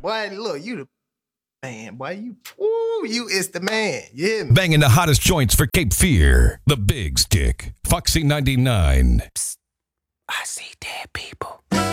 Boy, look, you the man, boy. You is the man. Yeah. Banging the hottest joints for Cape Fear. The Big Stick. Foxy 99. I see dead people.